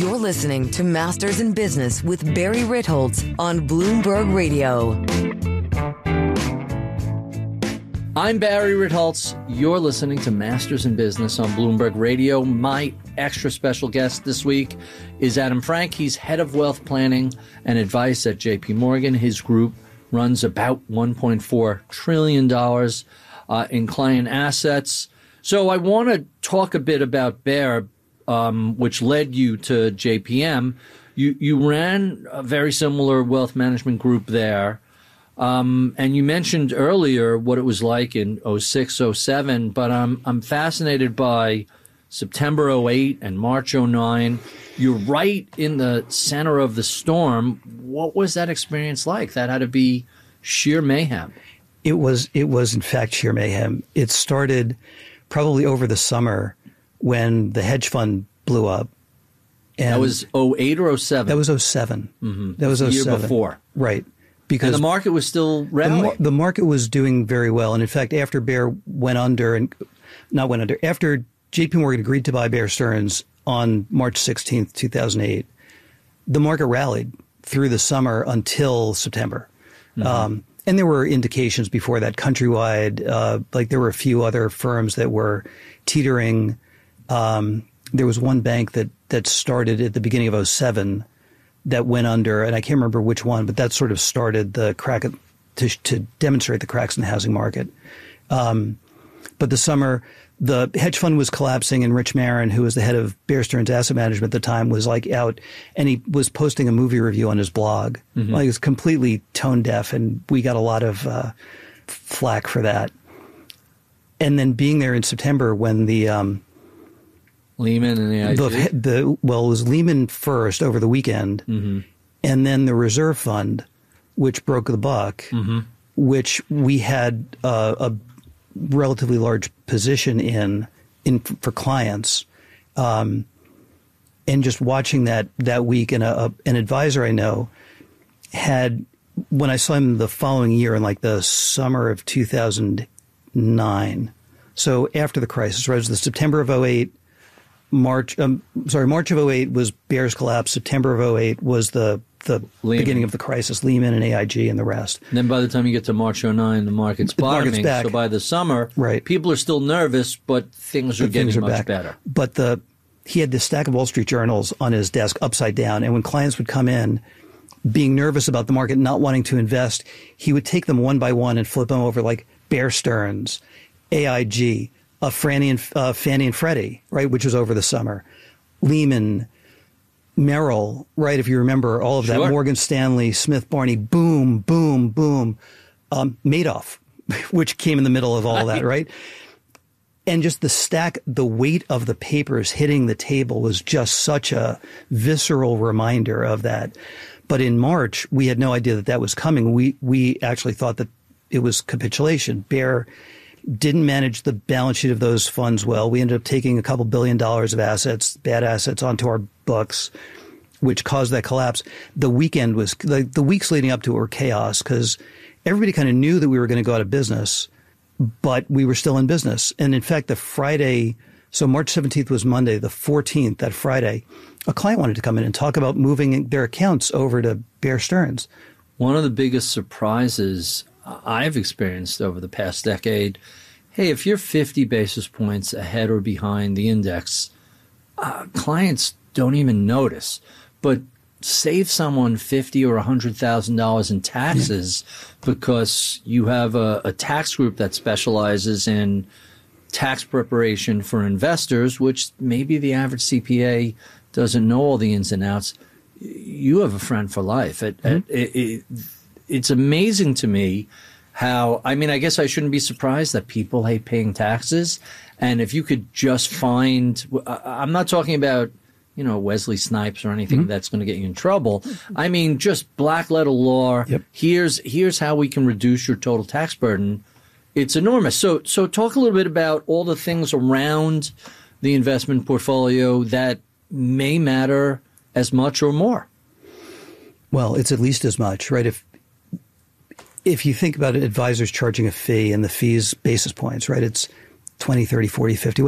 You're listening to Masters in Business with Barry Ritholtz on Bloomberg Radio. I'm Barry Ritholtz. You're listening to Masters in Business on Bloomberg Radio. My extra special guest this week is Adam Frank. He's head of wealth planning and advice at JP Morgan. His group runs about $1.4 trillion in client assets. So I want to talk a bit about Bear, which led you to JPM. You ran a very similar wealth management group there. And you mentioned earlier what it was like in 06, 07, but I'm fascinated by September 08 and March 09. You're right in the center of the storm. What was that experience like? That had to be sheer mayhem. It was in fact sheer mayhem. It started probably over the summer when the hedge fund blew up. And that was 08 or 07? That was 07. Mm-hmm. That was 07. The year before. Right. Because and the market was still rallying. The market was doing very well. And in fact, after Bear after JP Morgan agreed to buy Bear Stearns on March 16th, 2008, the market rallied through the summer until September. Mm-hmm. And there were indications before that countrywide, like there were a few other firms that were teetering. There was one bank that started at the beginning of 07 that went under, and I can't remember which one, but that sort of started the crack to demonstrate the cracks in the housing market. But the summer, the hedge fund was collapsing, and Rich Marin, who was the head of Bear Stearns Asset Management at the time, was like out, and he was posting a movie review on his blog. Mm-hmm. Like, it was completely tone deaf, and we got a lot of flack for that. And then being there in September when the Lehman and AIG? It was Lehman first over the weekend, mm-hmm. and then the reserve fund, which broke the buck, mm-hmm. which we had a relatively large position in for clients. And just watching that week, and an advisor I know had, when I saw him the following year in like the summer of 2009, so after the crisis, right, it was the September of 08, March of 08 was Bear's collapse. September of 08 was the beginning of the crisis, Lehman and AIG and the rest. And then by the time you get to March 09, the market's bottoming. Back. So by the summer, right. people are still nervous, but things are getting much better. But he had this stack of Wall Street journals on his desk upside down, and when clients would come in, being nervous about the market, not wanting to invest, he would take them one by one and flip them over, like Bear Stearns, AIG, Fannie and Freddie, right, which was over the summer. Lehman, Merrill, right, if you remember all of that. Morgan Stanley, Smith Barney, boom, boom, boom. Madoff, which came in the middle of all that, right? And just the weight of the papers hitting the table was just such a visceral reminder of that. But in March, we had no idea that was coming. We actually thought that it was capitulation. Bear didn't manage the balance sheet of those funds well. We ended up taking a couple $2 billion of assets, bad assets, onto our books, which caused that collapse. The weekend was the weeks leading up to it were chaos because everybody kind of knew that we were going to go out of business, but we were still in business. And in fact, the Friday, so March 17th was Monday, the 14th, that Friday, a client wanted to come in and talk about moving their accounts over to Bear Stearns. One of the biggest surprises I've experienced over the past decade, hey, if you're 50 basis points ahead or behind the index, clients don't even notice. But save someone $50,000 or $100,000 in taxes because you have a tax group that specializes in tax preparation for investors, which maybe the average CPA doesn't know all the ins and outs. You have a friend for life. It's amazing to me how, I mean, I guess I shouldn't be surprised that people hate paying taxes. And if you could just find, I'm not talking about, Wesley Snipes or anything that's going to get you in trouble. I mean, just black letter law. Yep. Here's how we can reduce your total tax burden. It's enormous. So talk a little bit about all the things around the investment portfolio that may matter as much or more. Well, it's at least as much, right? If you think about it, advisors charging a fee and the fee's basis points, right? It's 20, 30, 40, 50,